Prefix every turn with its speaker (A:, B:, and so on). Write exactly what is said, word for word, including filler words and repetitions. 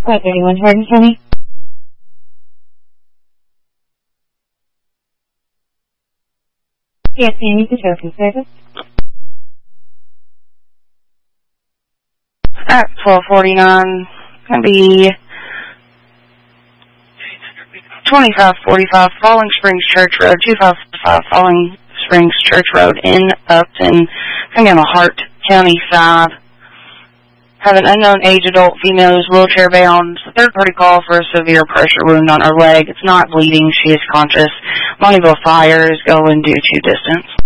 A: five thirty-one Hardin County. Yes, Amy, the token service.
B: At twelve forty-nine, gonna be twenty-five forty-five Falling Springs Church Road, twenty-five forty-five Falling Springs Church Road in Upton. Gonna be on the Hart County side. Have an unknown age adult female who's wheelchair bound. Third party call for a severe pressure wound on her leg. It's not bleeding. She is conscious. Montyville Fire is going due to distance.